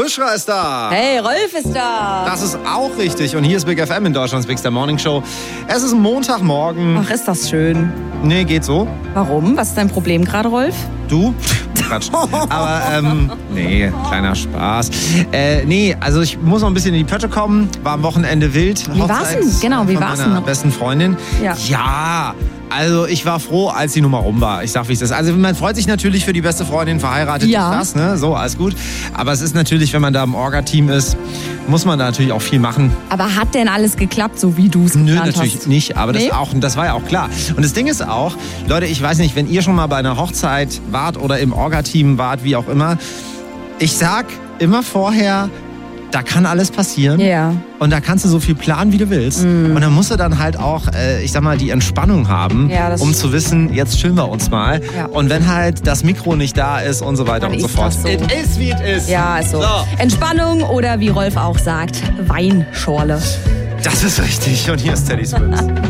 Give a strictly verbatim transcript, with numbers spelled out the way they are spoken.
Buschra ist da. Hey, Rolf ist da. Das ist auch richtig. Und hier ist Big F M in Deutschlands Big Star Morning Show. Es ist Montagmorgen. Ach, ist das schön. Nee, geht so. Warum? Was ist dein Problem gerade, Rolf? Du? Quatsch. Aber, ähm, nee, kleiner Spaß. Äh, nee, also ich muss noch ein bisschen in die Pötte kommen. War am Wochenende wild. Wie war's denn? Genau, wie von war's meiner denn? besten Freundin. Ja. Ja, also ich war froh, als die Nummer rum war. Ich sag, wie es ist. Also man freut sich natürlich für die beste Freundin, verheiratet Ja. ist das, ne? So, alles gut. Aber es ist natürlich, wenn man da im Orga-Team ist, muss man da natürlich auch viel machen. Aber hat denn alles geklappt, so wie du es Nö, geplant natürlich hast? nicht, aber Nee? das, auch, das war ja auch klar. Und das Ding ist auch, Leute, ich weiß nicht, wenn ihr schon mal bei einer Hochzeit wart oder im Orga-Team wart, wie auch immer, ich sag immer vorher, da kann alles passieren. Ja. Und da kannst du so viel planen, wie du willst. Mm. Und dann musst du dann halt auch, äh, ich sag mal, die Entspannung haben, Ja, das um zu wissen, jetzt chillen wir uns mal. Ja. Und wenn halt das Mikro nicht da ist und so weiter Dann und so ist fort. das so. Es ist, wie es ist. Ja, ist so. So. Entspannung oder wie Rolf auch sagt, Weinschorle. Das ist richtig. Und hier ist Teddy Swims.